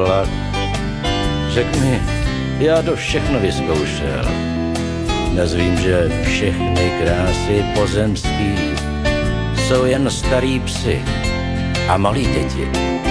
vlak. Řekl mi, já to všechno vyzkoušel. Dnes vím, že všechny krásy pozemský jsou jen starý psi a malí děti.